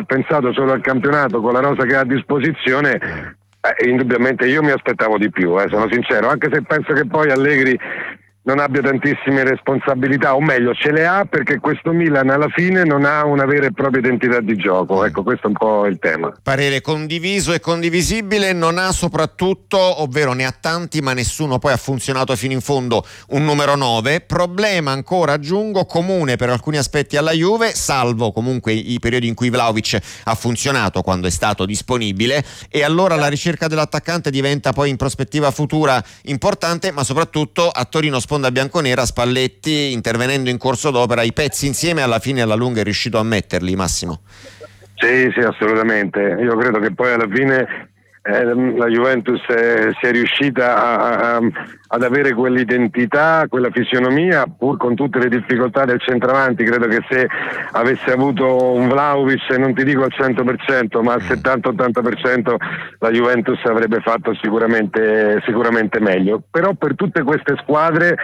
pensato solo al campionato con la rosa che ha a disposizione, indubbiamente io mi aspettavo di più, sono sincero, anche se penso che poi Allegri non abbia tantissime responsabilità, o meglio ce le ha, perché questo Milan alla fine non ha una vera e propria identità di gioco. Ecco, questo è un po' il tema. Parere condiviso e condivisibile. Non ha soprattutto, ovvero ne ha tanti ma nessuno poi ha funzionato fino in fondo, un numero 9. Problema ancora, aggiungo, comune per alcuni aspetti alla Juve, salvo comunque i periodi in cui Vlahovic ha funzionato quando è stato disponibile, e allora la ricerca dell'attaccante diventa poi in prospettiva futura importante, ma soprattutto a Torino sponda bianconera Spalletti, intervenendo in corso d'opera, i pezzi insieme alla fine alla lunga è riuscito a metterli, Massimo. Sì, assolutamente. Io credo che poi alla fine la Juventus sia riuscita ad avere quell'identità, quella fisionomia, pur con tutte le difficoltà del centravanti. Credo che se avesse avuto un Vlahovic, non ti dico al 100%, ma al 70-80%, la Juventus avrebbe fatto sicuramente meglio. Però per tutte queste squadre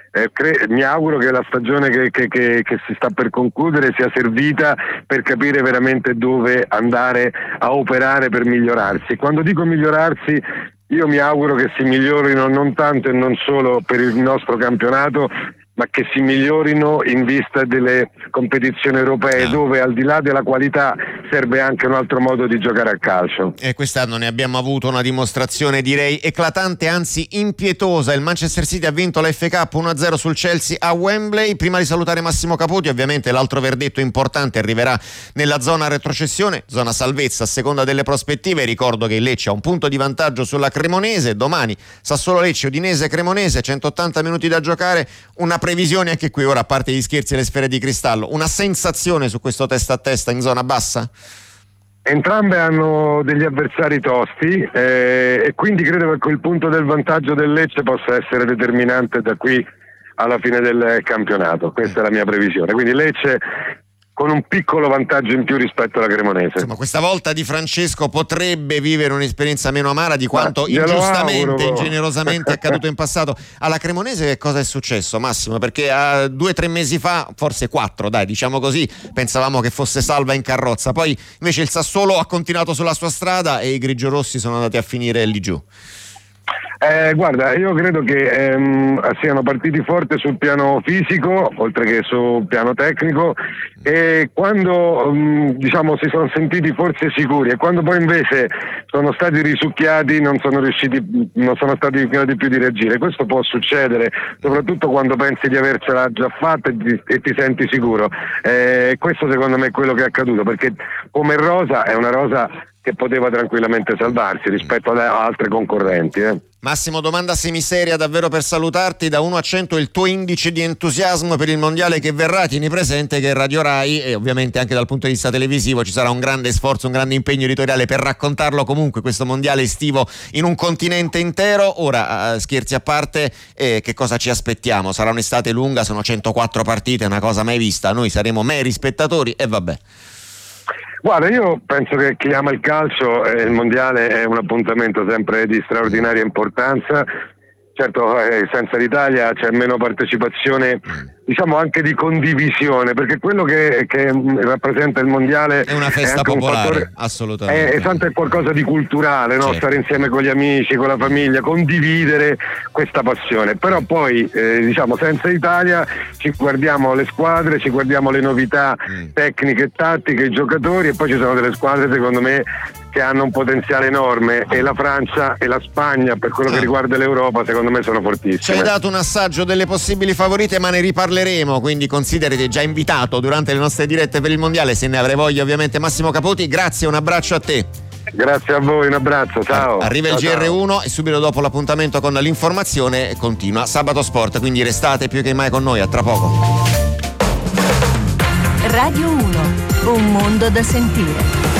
mi auguro che la stagione che si sta per concludere sia servita per capire veramente dove andare a operare per migliorarsi. Quando dico migliorarsi, io mi auguro che si migliorino non tanto e non solo per il nostro campionato, ma che si migliorino in vista delle competizioni europee, dove al di là della qualità serve anche un altro modo di giocare a calcio. E quest'anno ne abbiamo avuto una dimostrazione, direi eclatante, anzi impietosa. Il Manchester City ha vinto la FA Cup 1-0 sul Chelsea a Wembley. Prima di salutare Massimo Caputi, ovviamente l'altro verdetto importante arriverà nella zona retrocessione, zona salvezza a seconda delle prospettive. Ricordo che il Lecce ha un punto di vantaggio sulla Cremonese. Domani Sassuolo-Lecce, Udinese-Cremonese, 180 minuti da giocare. Una previsione anche qui, ora, a parte gli scherzi e le sfere di cristallo, una sensazione su questo testa a testa in zona bassa? Entrambe hanno degli avversari tosti, e quindi credo che quel punto del vantaggio del Lecce possa essere determinante da qui alla fine del campionato. Questa è la mia previsione, quindi Lecce con un piccolo vantaggio in più rispetto alla Cremonese. Insomma, questa volta Di Francesco potrebbe vivere un'esperienza meno amara di quanto ingiustamente, ingenerosamente è accaduto in passato. Alla Cremonese che cosa è successo, Massimo? Perché 2 o 3 mesi fa, forse 4, dai, diciamo così, pensavamo che fosse salva in carrozza, poi invece il Sassuolo ha continuato sulla sua strada e i grigiorossi sono andati a finire lì giù. Guarda, io credo che siano partiti forte sul piano fisico, oltre che sul piano tecnico, e quando si sono sentiti forse sicuri, e quando poi invece sono stati risucchiati non sono stati in grado più di reagire. Questo può succedere soprattutto quando pensi di avercela già fatta e ti senti sicuro. Questo secondo me è quello che è accaduto, perché come rosa è una rosa che poteva tranquillamente salvarsi rispetto ad altre concorrenti. Massimo, domanda semiseria davvero per salutarti: da 1 a 100 il tuo indice di entusiasmo per il mondiale che verrà. Tieni presente che Radio Rai, e ovviamente anche dal punto di vista televisivo, ci sarà un grande sforzo, un grande impegno editoriale per raccontarlo comunque questo mondiale estivo in un continente intero. Ora, scherzi a parte, che cosa ci aspettiamo? Sarà un'estate lunga, sono 104 partite, una cosa mai vista, noi saremo meri spettatori e vabbè. Guarda, io penso che chi ama il calcio, il mondiale è un appuntamento sempre di straordinaria importanza. Certo, senza l'Italia c'è meno partecipazione, diciamo anche di condivisione, perché quello che rappresenta il mondiale è una festa popolare, assolutamente. È tanto qualcosa di culturale, no? Certo. Stare insieme con gli amici, con la famiglia, condividere questa passione. Però poi, senza l'Italia ci guardiamo le squadre, ci guardiamo le novità tecniche e tattiche, i giocatori, e poi ci sono delle squadre, secondo me, che hanno un potenziale enorme, e la Francia e la Spagna, per quello che riguarda l'Europa, secondo me sono fortissime. Ci hai dato un assaggio delle possibili favorite, ma ne riparleremo, quindi considerati già invitato durante le nostre dirette per il mondiale, se ne avrai voglia, ovviamente. Massimo Caputi, grazie, un abbraccio a te. Grazie a voi, un abbraccio, ciao. Arriva il GR1 e subito dopo l'appuntamento con l'informazione continua Sabato Sport, quindi restate più che mai con noi, a tra poco. Radio 1, un mondo da sentire.